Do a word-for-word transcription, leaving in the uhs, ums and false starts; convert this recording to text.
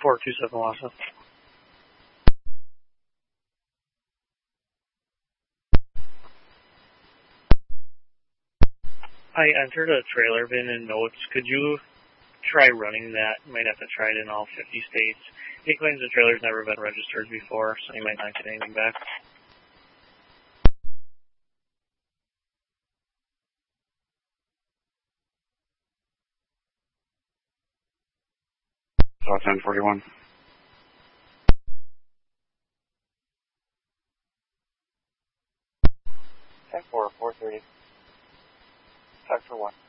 four two seven Wassa. I entered a trailer bin in notes. Could you try running that? You might have to try it in all fifty states. He claims the trailer's never been registered before, so he might not get anything back. Saw ten forty-one. ten four, four thirty. Talk for one.